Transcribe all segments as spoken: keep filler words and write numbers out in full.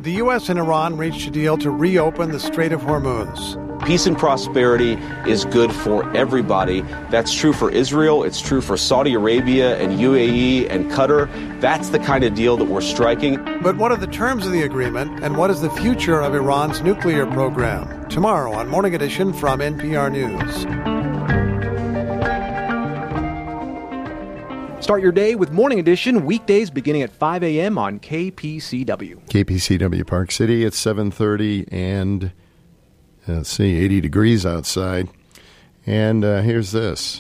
The U S and Iran reached a deal to reopen the Strait of Hormuz. Peace and prosperity is good for everybody. That's true for Israel. It's true for Saudi Arabia and U A E and Qatar. That's the kind of deal that we're striking. But what are the terms of the agreement, and what is the future of Iran's nuclear program? Tomorrow on Morning Edition from N P R News. Start your day with Morning Edition, weekdays beginning at five a.m. on K P C W. K P C W Park City at seven thirty and, uh, let's see, eighty degrees outside. And uh, here's this.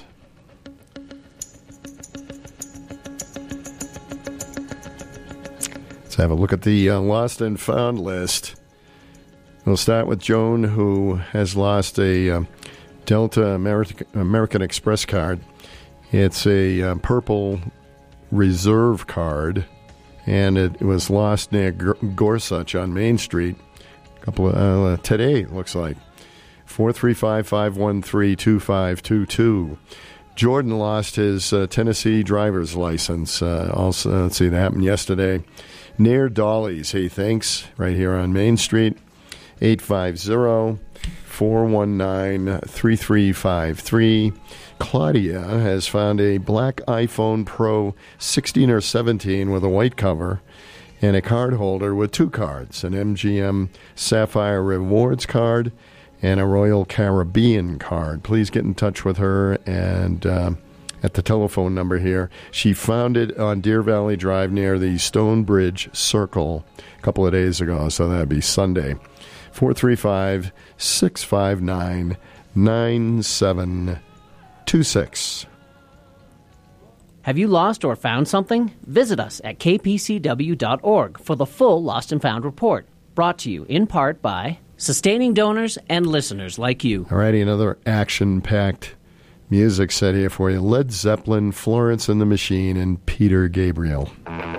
Let's have a look at the uh, lost and found list. We'll start with Joan, who has lost a uh, Delta Ameri- American Express card. It's a uh, purple reserve card, and it, it was lost near G- Gorsuch on Main Street a couple of, uh, today, it looks like. four three five, five one three, two five two two. Jordan lost his uh, Tennessee driver's license. Uh, also, let's see, that happened yesterday. Near Dolly's, he thinks, right here on Main Street. eight five zero, four one nine, three three five three. Claudia has found a black iPhone Pro sixteen or seventeen with a white cover and a card holder with two cards, an M G M Sapphire Rewards card and a Royal Caribbean card. Please get in touch with her and uh, at the telephone number here. She found it on Deer Valley Drive near the Stonebridge Circle a couple of days ago, so that would be Sunday. four three five, six five nine, nine seven two six. Have you lost or found something? Visit us at k p c w dot org for the full Lost and Found report, brought to you in part by sustaining donors and listeners like you. All righty, another action-packed music set here for you. Led Zeppelin, Florence and the Machine, and Peter Gabriel.